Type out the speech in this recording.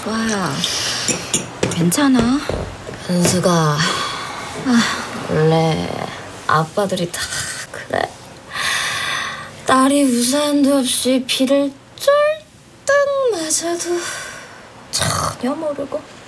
수아야, 괜찮아? 은수가 원래 아빠들이 다 그래. 딸이 우산도 없이 비를 쫄딱 맞아도 전혀 모르고